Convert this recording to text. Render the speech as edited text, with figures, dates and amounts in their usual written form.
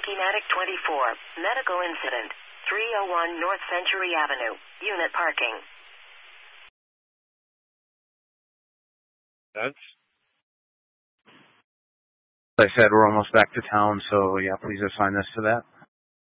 Medic 24, medical incident, 301 North Century Avenue, unit parking. That's... Like I said, we're almost back to town, so yeah, please assign this to that.